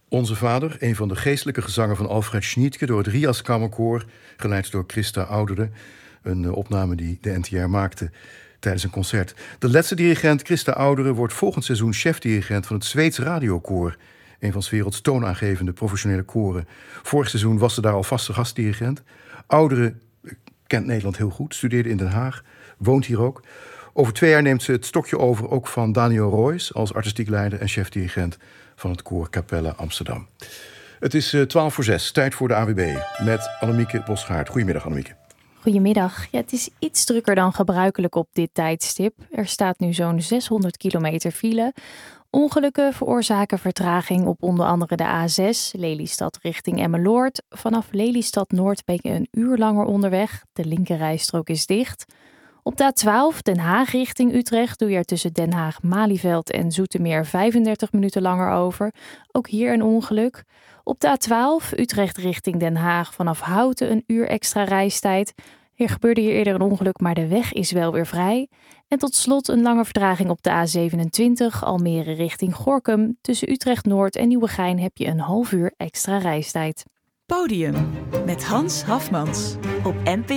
Onze Vader, een van de geestelijke gezangen van Alfred Schnittke door het Rias Kammerkoor, geleid door Christa Oudere. Een opname die de NTR maakte tijdens een concert. De laatste dirigent Christa Oudere wordt volgend seizoen chefdirigent van het Zweeds Radiokoor, een van 's werelds toonaangevende professionele koren. Vorig seizoen was ze daar al vaste gastdirigent. Oudere kent Nederland heel goed, studeerde in Den Haag, woont hier ook. Over 2 jaar neemt ze het stokje over ook van Daniel Roys als artistiek leider en chefdirigent van het koor Capelle Amsterdam. Het is 5:45, tijd voor de AWB met Annemieke Bosgaard. Goedemiddag, Annemieke. Goedemiddag. Ja, het is iets drukker dan gebruikelijk op dit tijdstip. Er staat nu zo'n 600 kilometer file. Ongelukken veroorzaken vertraging op onder andere de A6, Lelystad richting Emmeloord. Vanaf Lelystad Noord ben je een uur langer onderweg. De linkerrijstrook is dicht. Op de A12 Den Haag richting Utrecht doe je er tussen Den Haag-Malieveld en Zoetermeer 35 minuten langer over. Ook hier een ongeluk. Op de A12 Utrecht richting Den Haag vanaf Houten een uur extra reistijd. Er gebeurde hier eerder een ongeluk, maar de weg is wel weer vrij. En tot slot een lange vertraging op de A27 Almere richting Gorinchem. Tussen Utrecht Noord en Nieuwegein heb je een half uur extra reistijd. Podium met Hans Hafmans op NPO